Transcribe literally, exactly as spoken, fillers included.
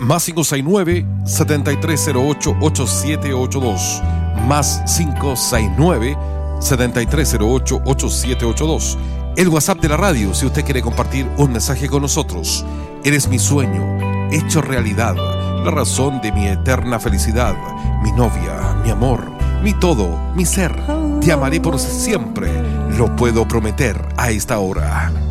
Más cinco seis nueve, siete tres cero ocho, ocho siete ocho dos. Más cinco seis nueve, siete tres cero ocho, ocho siete ocho dos. El WhatsApp de la radio si usted quiere compartir un mensaje con nosotros. Eres mi sueño, hecho realidad, la razón de mi eterna felicidad, mi novia, mi amor, mi todo, mi ser. Te amaré por siempre, lo puedo prometer a esta hora.